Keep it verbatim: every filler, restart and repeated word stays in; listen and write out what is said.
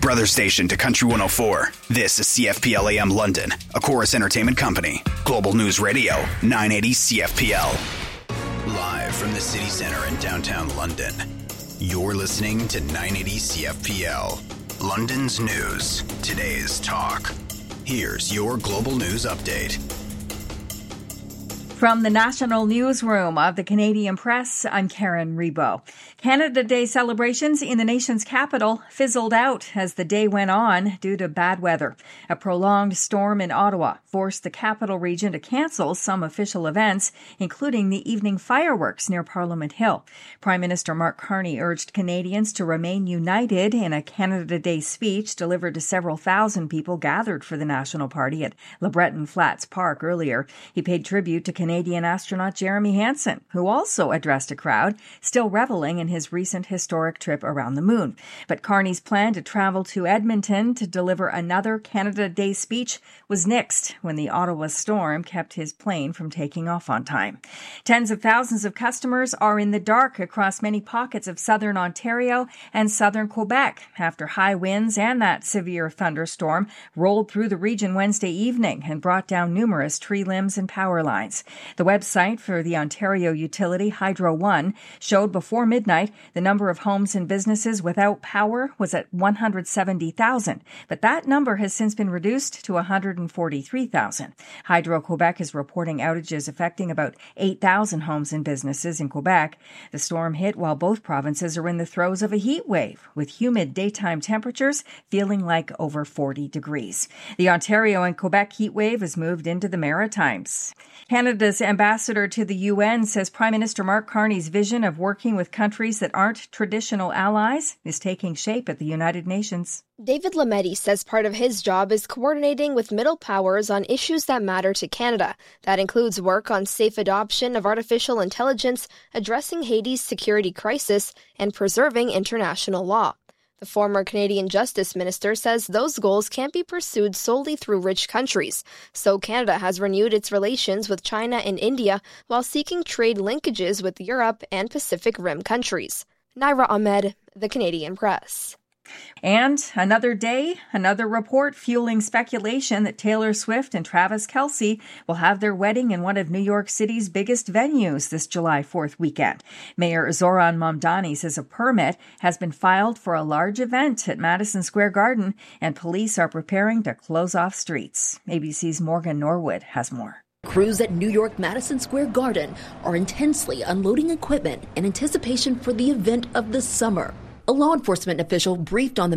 brother station to Country one oh four. This is C F P L A M London, a Chorus Entertainment company. Global News Radio, nine eighty C F P L. Live from the city centre in downtown London. You're listening to nine eighty C F P L. London's news, today's talk. Here's your Global News Update. From the National Newsroom of the Canadian Press, I'm Karen Rebo. Canada Day celebrations in the nation's capital fizzled out as the day went on due to bad weather. A prolonged storm in Ottawa forced the capital region to cancel some official events, including the evening fireworks near Parliament Hill. Prime Minister Mark Carney urged Canadians to remain united in a Canada Day speech delivered to several thousand people gathered for the National Party at LeBreton Flats Park earlier. He paid tribute to Canadian Canadian astronaut Jeremy Hansen, who also addressed a crowd, still reveling in his recent historic trip around the moon. But Carney's plan to travel to Edmonton to deliver another Canada Day speech was nixed when the Ottawa storm kept his plane from taking off on time. Tens of thousands of customers are in the dark across many pockets of southern Ontario and southern Quebec after high winds and that severe thunderstorm rolled through the region Wednesday evening and brought down numerous tree limbs and power lines. The website for the Ontario utility Hydro One showed before midnight the number of homes and businesses without power was at one hundred seventy thousand, but that number has since been reduced to one hundred forty-three thousand. Hydro-Quebec is reporting outages affecting about eight thousand homes and businesses in Quebec. The storm hit while both provinces are in the throes of a heat wave, with humid daytime temperatures feeling like over forty degrees. The Ontario and Quebec heat wave has moved into the Maritimes. Canada's ambassador to the U N says Prime Minister Mark Carney's vision of working with countries that aren't traditional allies is taking shape at the United Nations. David Lametti says part of his job is coordinating with middle powers on issues that matter to Canada. That includes work on safe adoption of artificial intelligence, addressing Haiti's security crisis, and preserving international law. The former Canadian Justice Minister says those goals can't be pursued solely through rich countries, so Canada has renewed its relations with China and India while seeking trade linkages with Europe and Pacific Rim countries. Naira Ahmed, The Canadian Press. And another day, another report fueling speculation that Taylor Swift and Travis Kelce will have their wedding in one of New York City's biggest venues this July fourth weekend. Mayor Zoran Mamdani says a permit has been filed for a large event at Madison Square Garden, and police are preparing to close off streets. A B C's Morgan Norwood has more. Crews at New York Madison Square Garden are intensely unloading equipment in anticipation for the event of the summer. A law enforcement official briefed on the